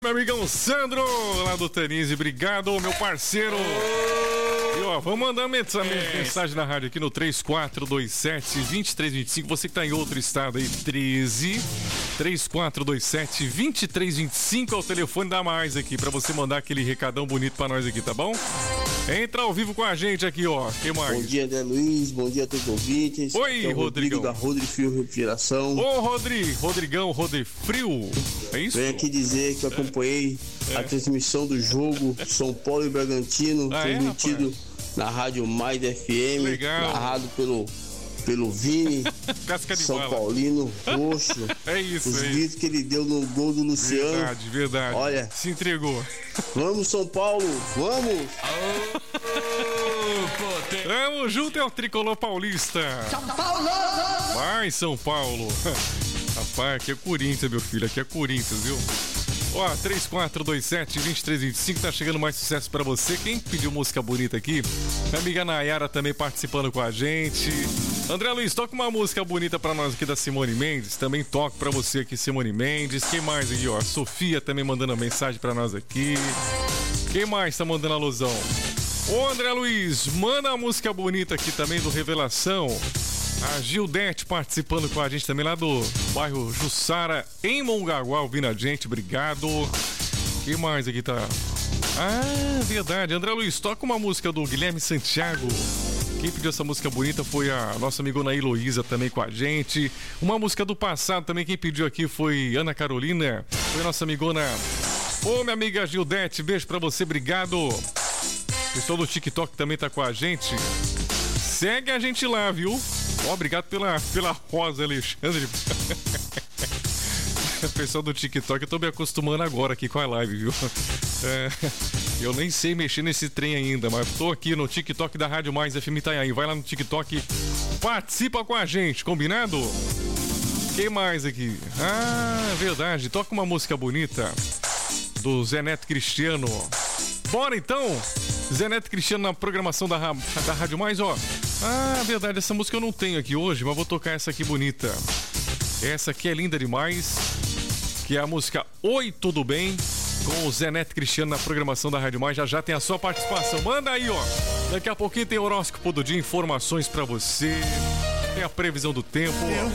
Meu amigão Sandro, lá do Tanise, obrigado, meu parceiro. E ó, vamos mandar mensagem na rádio aqui no 3427-2325. Você que tá em outro estado aí, 3427-2325 é o telefone da Mais aqui, pra você mandar aquele recadão bonito pra nós aqui, tá bom? Entra ao vivo com a gente aqui, ó. Que mais? Bom dia, André Luiz. Bom dia a todos os ouvintes. Oi, é o Rodrigão. Da Rodrifrio Refrigeração. Ô, Rodrigão, Rodrifrio. É isso? Venho aqui dizer que eu acompanhei a transmissão do jogo São Paulo e Bragantino, transmitido na Rádio Mais FM. Legal. Narrado pelo Vini, Casca de São bala. Paulino, roxo. É isso, Os é isso. gritos que ele deu no gol do Luciano. Verdade. Olha, se entregou. Vamos, São Paulo, vamos! Tamo junto, é o Tricolor Paulista. São Paulo! Vai, São Paulo. Rapaz, aqui é Corinthians, meu filho. Aqui é Corinthians, viu? Ó, 3427-2325, tá chegando mais sucesso pra você. Quem pediu música bonita aqui? Minha amiga Nayara também participando com a gente. André Luiz, toca uma música bonita pra nós aqui da Simone Mendes. Também toco pra você aqui, Simone Mendes. Quem mais aqui, ó? A Sofia também mandando a mensagem pra nós aqui. Quem mais tá mandando alusão? Ô, André Luiz, manda uma música bonita aqui também do Revelação. A Gildete participando com a gente também lá do bairro Jussara, em Mongaguá, ouvindo a gente, obrigado. Quem mais aqui tá? Ah, verdade. André Luiz, toca uma música do Guilherme Santiago. Quem pediu essa música bonita foi a nossa amigona Heloísa também com a gente. Uma música do passado também, quem pediu aqui foi Ana Carolina. Foi a nossa amigona. Ô, minha amiga Gildete, beijo pra você, obrigado. O pessoal do TikTok também tá com a gente. Segue a gente lá, viu? Ó, obrigado pela Rosa, Alexandre. O pessoal do TikTok, eu tô me acostumando agora aqui com a live, viu? Eu nem sei mexer nesse trem ainda, mas tô aqui no TikTok da Rádio Mais FM Itanhaém. Vai lá no TikTok, participa com a gente, combinado? Quem mais aqui? Ah, verdade, toca uma música bonita do Zé Neto Cristiano. Bora então! Zé Neto Cristiano na programação da Rádio Mais, ó. Ah, verdade, essa música eu não tenho aqui hoje, mas vou tocar essa aqui bonita. Essa aqui é linda demais, que é a música Oi, Tudo Bem, com o Zé Neto Cristiano na programação da Rádio Mais. Já tem a sua participação. Manda aí, ó. Daqui a pouquinho tem horóscopo do dia, informações pra você, tem a previsão do tempo, ó.